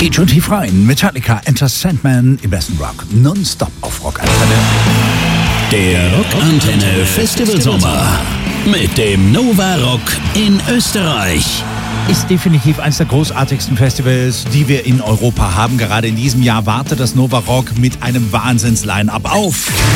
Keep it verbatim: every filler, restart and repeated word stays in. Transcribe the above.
Geht schon tief rein. Metallica, Enter Sandman im besten Rock. Nonstop auf Rockantenne. Der Rockantenne Festival Sommer mit dem Nova Rock in Österreich. Ist definitiv eines der großartigsten Festivals, die wir in Europa haben. Gerade in diesem Jahr wartet das Nova Rock mit einem Wahnsinns-Line-Up auf.